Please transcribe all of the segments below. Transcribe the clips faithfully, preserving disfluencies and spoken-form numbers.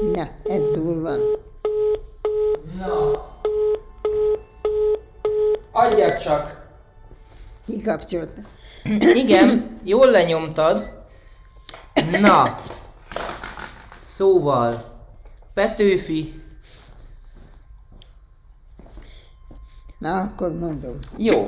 Na, ez túl van. Na. Adjad csak. Kikapcsolta. Igen, jól lenyomtad. Na. Szóval. Petőfi. Na, akkor mondom. Jó.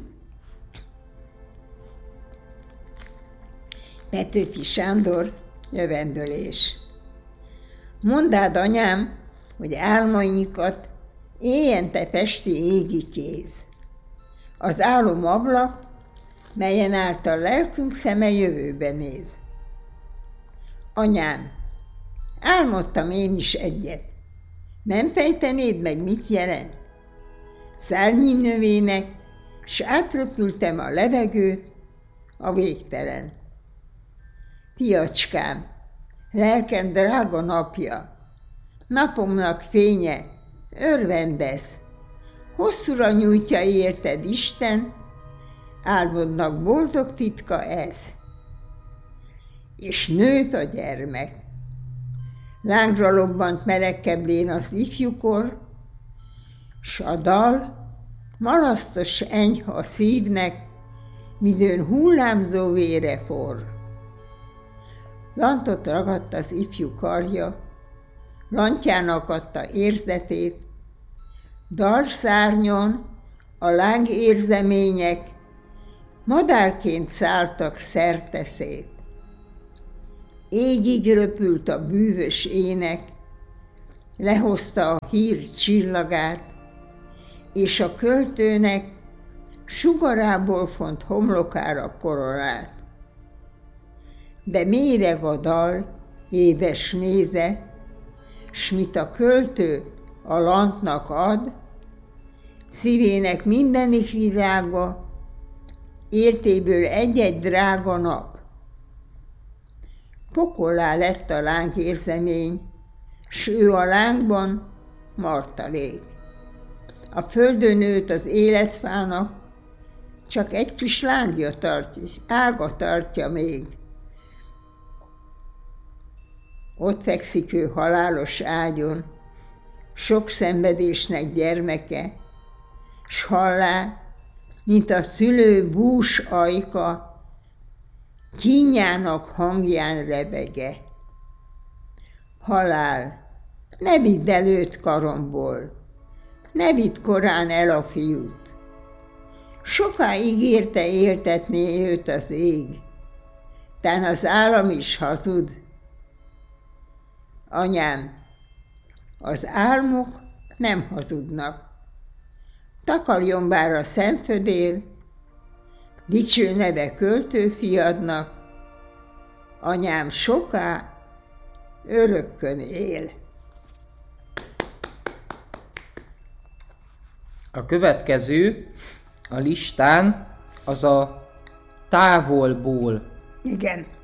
Petőfi Sándor, jövendőlés. Mondád, anyám, hogy álmainkat éjjente festi égi kéz. Az álom ablak, melyen által lelkünk szeme jövőbe néz. Anyám, álmodtam én is egyet. Nem fejtenéd meg, mit jelent? Szárnyi növének, s átröpültem a levegőt, a végtelen. Fiacskám, lelkem drága napja, napomnak fénye, örvendesz. Hosszúra nyújtja érted Isten, álmodnak boldog titka ez. És nőtt a gyermek. Lángra lobbant melegkeblén az ifjúkor, s a dal malasztos enyhe a szívnek, midőn hullámzó vére forr. Lantot ragadt az ifjú karja, lantjának adta érzetét, dalszárnyon a láng érzemények madárként szálltak szerteszét. Égig röpült a bűvös ének, lehozta a hír csillagát, és a költőnek sugarából font homlokára koronát. De méreg a dal, édes méze, s mit a költő a lantnak ad, szívének mindenik virága, értéből egy-egy drága nap. Pokollá lett a láng érzemény, s ő a lángban martalék. A földön nőtt az életfának, csak egy kis lángja tartja, ága tartja még. Ott fekszik ő halálos ágyon, sok szenvedésnek gyermeke, s hallá, mint a szülő bús ajka, kínjának hangján rebege. Halál, ne vidd el őt karomból, ne vidd korán el a fiút. Soká ígérte éltetné őt az ég, tán az állam is hazud. Anyám, az álmok nem hazudnak. Takarjon bár a szemfödél, dicső neve költőfiadnak, anyám soká, örökkön él. A következő a listán az a távolból. Igen.